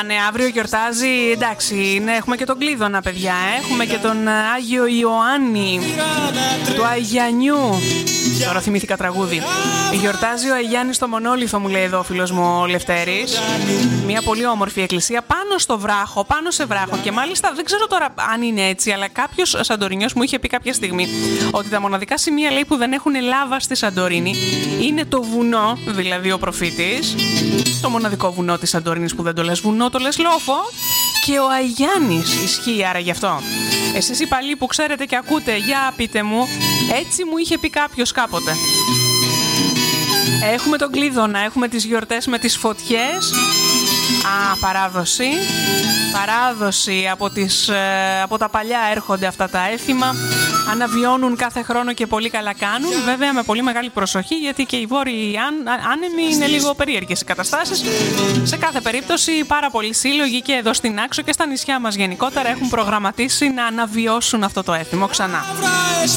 ναι, αύριο γιορτάζει, εντάξει, ναι, έχουμε και τον Κλείδωνα, παιδιά, έχουμε και τον Άγιο Ιωάννη του Αγιανιού. Τώρα θυμήθηκα τραγούδι. Γιορτάζει ο Αγιάννης στο Μονόλιθο, μου λέει εδώ ο φίλος μου ο Λευτέρης. Μια πολύ όμορφη εκκλησία πάνω στο βράχο, πάνω σε βράχο. Και μάλιστα δεν ξέρω τώρα αν είναι έτσι, αλλά κάποιος Σαντορινιός μου είχε πει κάποια στιγμή ότι τα μοναδικά σημεία, λέει, που δεν έχουν λάβα στη Σαντορίνη είναι το βουνό, δηλαδή ο προφήτης, το μοναδικό βουνό της Σαντορίνης που δεν το λες βουνό, το λες λόφο, και ο Αγιάννης. Ισχύει άρα γι' αυτό? Εσείς οι παλιοί που ξέρετε και ακούτε, για πείτε μου, έτσι μου είχε πει κάποιος κάποτε. Έχουμε τον Κλείδωνα, έχουμε τις γιορτές με τις φωτιές. Παράδοση. Παράδοση από τα παλιά έρχονται αυτά τα έθιμα. Αναβιώνουν κάθε χρόνο και πολύ καλά κάνουν. Βέβαια με πολύ μεγάλη προσοχή, γιατί και οι βόρειοι άνεμοι είναι λίγο περίεργες οι καταστάσεις. Σε κάθε περίπτωση πάρα πολλοί σύλλογοι και εδώ στην Άξο και στα νησιά μας γενικότερα έχουν προγραμματίσει να αναβιώσουν αυτό το έθιμο ξανά.